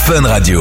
Fun Radio.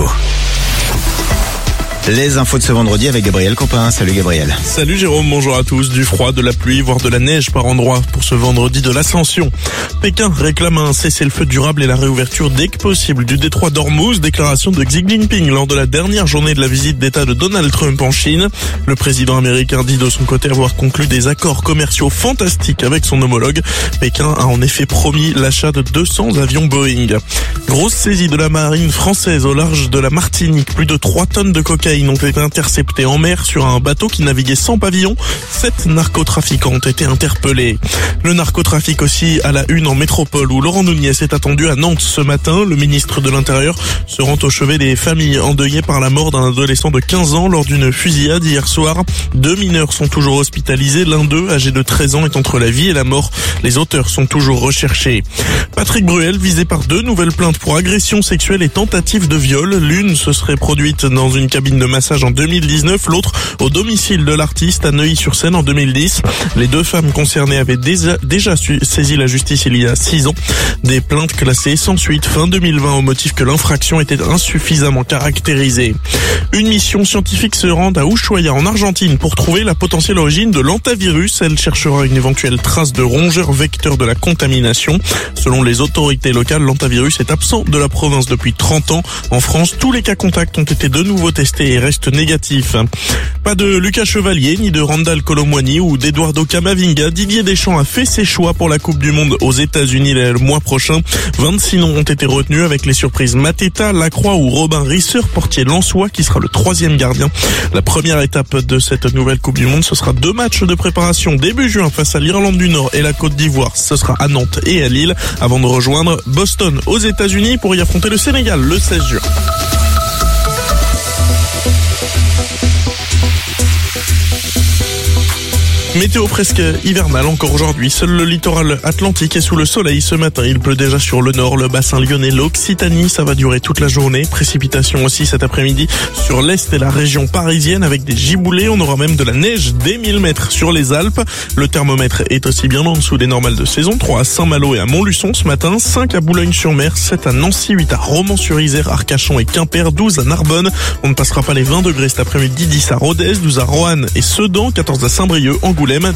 Les infos de ce vendredi avec Gabriel Copin. Salut Gabriel. Salut Jérôme, bonjour à tous. Du froid, de la pluie, voire de la neige par endroits pour ce vendredi de l'Ascension. Pékin réclame un cessez-le-feu durable et la réouverture dès que possible du détroit d'Ormuz. Déclaration de Xi Jinping lors de la dernière journée de la visite d'État de Donald Trump en Chine. Le président américain dit de son côté avoir conclu des accords commerciaux fantastiques avec son homologue. Pékin a en effet promis l'achat de 200 avions Boeing. Grosse saisie de la marine française au large de la Martinique. Plus de 3 tonnes de cocaïne ont été interceptés en mer sur un bateau qui naviguait sans pavillon. 7 narcotrafiquants ont été interpellés. Le narcotrafic aussi à la une en métropole où Laurent Nunez est attendu à Nantes ce matin. Le ministre de l'Intérieur se rend au chevet des familles endeuillées par la mort d'un adolescent de 15 ans lors d'une fusillade hier soir. 2 mineurs sont toujours hospitalisés. L'un d'eux, âgé de 13 ans, est entre la vie et la mort. Les auteurs sont toujours recherchés. Patrick Bruel visé par 2 nouvelles plaintes pour agression sexuelle et tentative de viol. L'une se serait produite dans une cabine de massage en 2019, l'autre au domicile de l'artiste à Neuilly-sur-Seine en 2010. Les 2 femmes concernées avaient déjà saisi la justice il y a 6 ans. Des plaintes classées sans suite fin 2020 au motif que l'infraction était insuffisamment caractérisée. Une mission scientifique se rend à Ushuaia en Argentine pour trouver la potentielle origine de l'hantavirus. Elle cherchera une éventuelle trace de rongeur vecteur de la contamination. Selon les autorités locales, l'hantavirus est absent de la province depuis 30 ans. En France, tous les cas contacts ont été de nouveau testés et restent négatifs. Pas de Lucas Chevalier, ni de Randall Colomwani ou d'Eduardo Camavinga. Didier Deschamps a fait ses choix pour la Coupe du Monde aux États-Unis le mois prochain. 26 noms ont été retenus avec les surprises Mateta, Lacroix ou Robin Risser, portier lensois qui sera le 3e gardien. La première étape de cette nouvelle Coupe du Monde, ce sera 2 matchs de préparation début juin face à l'Irlande du Nord et la Côte d'Ivoire. Ce sera à Nantes et à Lille avant de rejoindre Boston aux États-Unis pour y affronter le Sénégal le 16 juin. Météo presque hivernale encore aujourd'hui. Seul le littoral atlantique est sous le soleil ce matin. Il pleut déjà sur le nord, le bassin lyonnais, l'Occitanie. Ça va durer toute la journée. Précipitations aussi cet après-midi sur l'est et la région parisienne avec des giboulées. On aura même de la neige dès 1000 mètres sur les Alpes. Le thermomètre est aussi bien en dessous des normales de saison. 3 à Saint-Malo et à Montluçon ce matin. 5 à Boulogne-sur-Mer. 7 à Nancy. 8 à Romans-sur-Isère, Arcachon et Quimper. 12 à Narbonne. On ne passera pas les 20 degrés cet après-midi. 10 à Rodez. 12 à Roanne et Sedan. 14 à Saint-Brieuc, Angoulême,